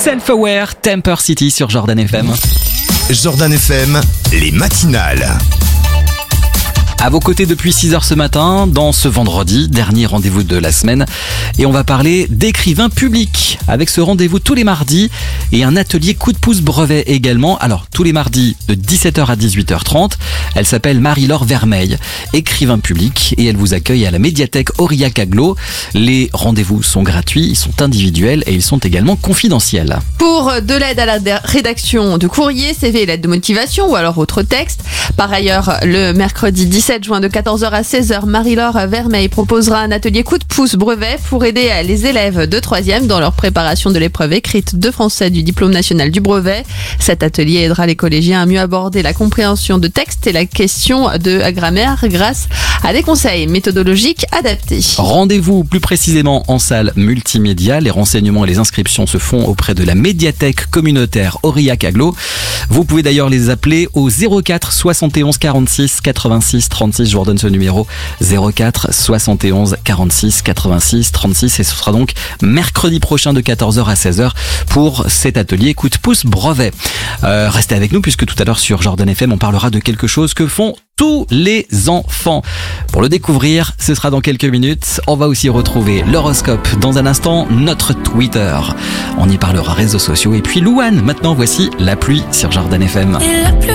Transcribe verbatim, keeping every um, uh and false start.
Self-Aware, Temper City sur Jordan F M. Jordan F M, les matinales. À vos côtés depuis six heures ce matin, dans ce vendredi, dernier rendez-vous de la semaine. Et on va parler d'écrivain public, avec ce rendez-vous tous les mardis et un atelier coup de pouce brevet également. Alors, tous les mardis de dix-sept heures à dix-huit heures trente. Elle s'appelle Marie-Laure Vermeil, écrivain public, et elle vous accueille à la médiathèque Aurillac-Aglo. Les rendez-vous sont gratuits, ils sont individuels et ils sont également confidentiels. Pour de l'aide à la rédaction de courrier, C V et lettres de motivation ou alors autre texte. Par ailleurs, le mercredi dix-sept juin de quatorze heures à seize heures, Marie-Laure Vermeil proposera un atelier coup de pouce brevet pour aider les élèves de troisième dans leur préparation de l'épreuve écrite de français du diplôme national du brevet. Cet atelier aidera les collégiens à mieux aborder la compréhension de textes et la question de grammaire grâce à des conseils méthodologiques adaptés. Rendez-vous plus précisément en salle multimédia. Les renseignements et les inscriptions se font auprès de la médiathèque communautaire Aurillac-Aglo. Vous pouvez d'ailleurs les appeler au zéro quatre soixante et onze quarante-six quatre-vingt-six trente-six. Je vous redonne ce numéro, zéro quatre soixante et onze quarante-six quatre-vingt-six trente-six, et ce sera donc mercredi prochain de quatorze heures à seize heures pour cet atelier coup de pouce brevet. Euh, restez avec nous puisque tout à l'heure sur Jordan F M on parlera de quelque chose que font tous les enfants. Pour le découvrir, ce sera dans quelques minutes. On va aussi retrouver l'horoscope dans un instant, notre Twitter. On y parlera réseaux sociaux et puis Louane. Maintenant, voici la pluie sur Jordan F M.